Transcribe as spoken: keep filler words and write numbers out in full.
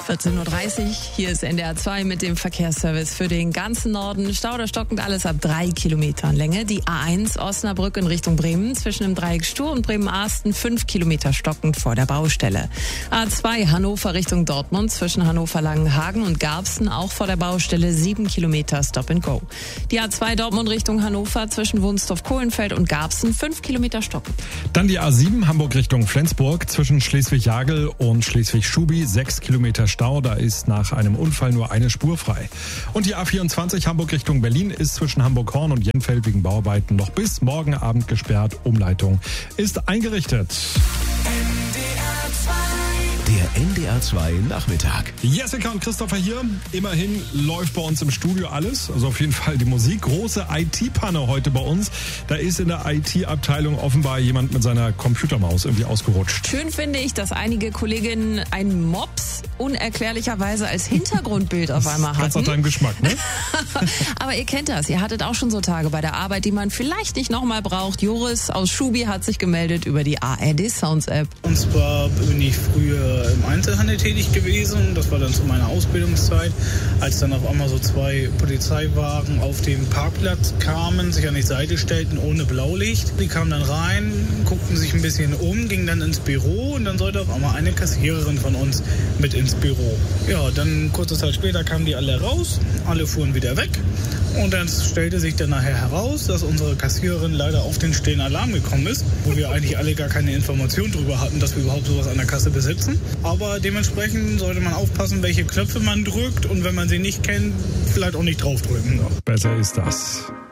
vierzehn Uhr dreißig, hier ist N D R zwei mit dem Verkehrsservice für den ganzen Norden. Stau oder stockend alles ab drei Kilometern Länge. Die A eins Osnabrück in Richtung Bremen zwischen dem Dreieck Stur und Bremen-Arsten fünf Kilometer stockend vor der Baustelle. A zwei Hannover Richtung Dortmund zwischen Hannover-Langenhagen und Garbsen auch vor der Baustelle sieben Kilometer Stop and Go. Die A zwei Dortmund Richtung Hannover zwischen Wunstorf-Kohlenfeld und Garbsen fünf Kilometer stockend. Dann die A sieben Hamburg Richtung Flensburg zwischen Schleswig-Jagel und Schleswig-Schubi sechs Kilometer Stau, da ist nach einem Unfall nur eine Spur frei. Und die A vierundzwanzig Hamburg Richtung Berlin ist zwischen Hamburg-Horn und Jenfeld wegen Bauarbeiten noch bis morgen Abend gesperrt. Umleitung ist eingerichtet. Der N D R zwei Nachmittag. Jessica und Christopher hier. Immerhin läuft bei uns im Studio alles. Also auf jeden Fall die Musik. Große I T-Panne heute bei uns. Da ist in der I T-Abteilung offenbar jemand mit seiner Computermaus irgendwie ausgerutscht. Schön finde ich, dass einige Kolleginnen einen Mops unerklärlicherweise als Hintergrundbild auf einmal hatten. Ganz nach deinem Geschmack, ne? Aber ihr kennt das. Ihr hattet auch schon so Tage bei der Arbeit, die man vielleicht nicht nochmal braucht. Joris aus Schubi hat sich gemeldet über die A R D Sounds App. Und zwar bin ich früher im Einzelhandel tätig gewesen. Das war dann zu meiner Ausbildungszeit, als dann auf einmal so zwei Polizeiwagen auf dem Parkplatz kamen, sich an die Seite stellten ohne Blaulicht. Die kamen dann rein, guckten sich ein bisschen um, gingen dann ins Büro und dann sollte auf einmal eine Kassiererin von uns mit ins Büro. Ja, dann kurze Zeit später kamen die alle raus, alle fuhren wieder weg und dann stellte sich dann nachher heraus, dass unsere Kassiererin leider auf den stillen Alarm gekommen ist, wo wir eigentlich alle gar keine Information darüber hatten, dass wir überhaupt sowas an der Kasse besitzen. Aber dementsprechend sollte man aufpassen, welche Knöpfe man drückt und wenn man sie nicht kennt, vielleicht auch nicht draufdrücken. Besser ist das.